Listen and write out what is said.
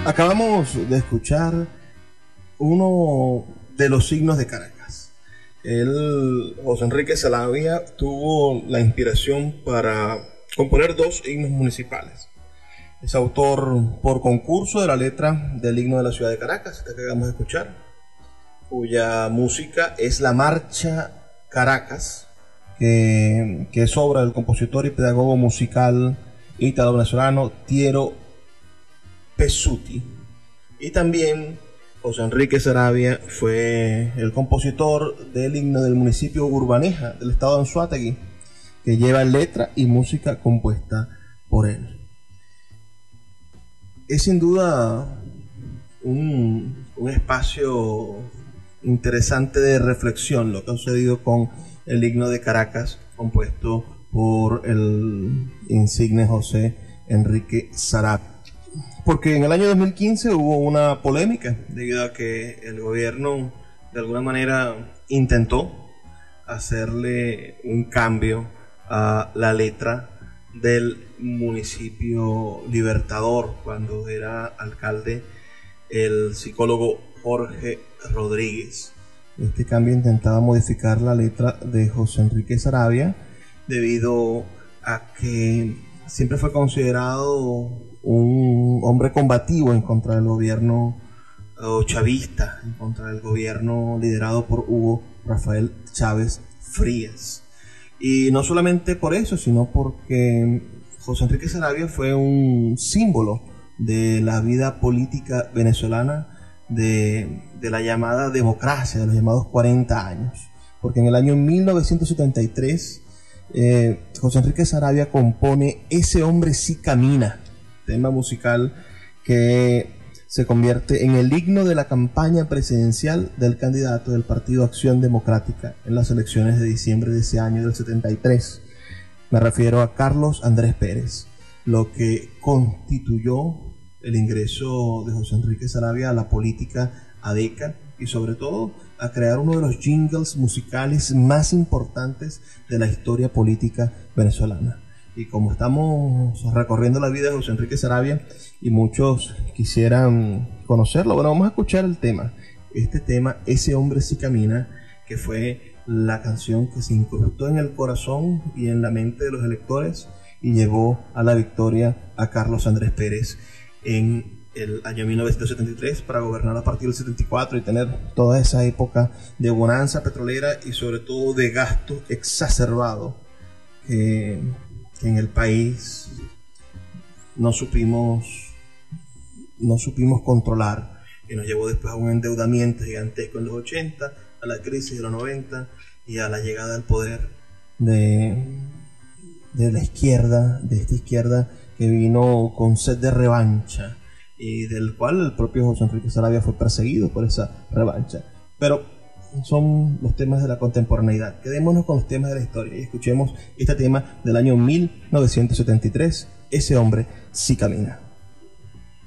Acabamos de escuchar uno de los signos de Caracas. José Enrique Saravia, tuvo la inspiración para componer dos himnos municipales. Es autor por concurso de la letra del himno de la ciudad de Caracas, que acabamos de escuchar, cuya música es la Marcha Caracas, que es obra del compositor y pedagogo musical italo-venezolano Tiero Pesuti. Y también José Enrique Saravia fue el compositor del himno del municipio Urbaneja del estado de Anzoátegui, que lleva letra y música compuesta por él. Es sin duda un espacio interesante de reflexión lo que ha sucedido con el himno de Caracas, compuesto por el insigne José Enrique Saravia. Porque en el año 2015 hubo una polémica debido a que el gobierno de alguna manera intentó hacerle un cambio a la letra del municipio Libertador cuando era alcalde el psicólogo Jorge Rodríguez. Este cambio intentaba modificar la letra de José Enrique Saravia debido a que siempre fue considerado un hombre combativo en contra del gobierno chavista, en contra del gobierno liderado por Hugo Rafael Chávez Frías. Y no solamente por eso, sino porque José Enrique Saravia fue un símbolo de la vida política venezolana, de la llamada democracia, de los llamados 40 años. Porque en el año 1973 José Enrique Saravia compone Ese hombre sí camina, tema musical que se convierte en el himno de la campaña presidencial del candidato del Partido Acción Democrática en las elecciones de diciembre de ese año del 73. Me refiero a Carlos Andrés Pérez, lo que constituyó el ingreso de José Enrique Saravia a la política ADECA y sobre todo a crear uno de los jingles musicales más importantes de la historia política venezolana. Y como estamos recorriendo la vida de José Enrique Saravia y muchos quisieran conocerlo, bueno, vamos a escuchar el tema. Este tema, Ese hombre sí camina, que fue la canción que se incrustó en el corazón y en la mente de los electores y llevó a la victoria a Carlos Andrés Pérez en el año 1973 para gobernar a partir del 74 y tener toda esa época de bonanza petrolera y sobre todo de gasto exacerbado que en el país no supimos controlar, que nos llevó después a un endeudamiento gigantesco en los 80, a la crisis de los 90 y a la llegada al poder de la izquierda, de esta izquierda que vino con sed de revancha y del cual el propio José Enrique Saravia fue perseguido por esa revancha. Pero son los temas de la contemporaneidad. Quedémonos con los temas de la historia y escuchemos este tema del año 1973, Ese hombre sí camina.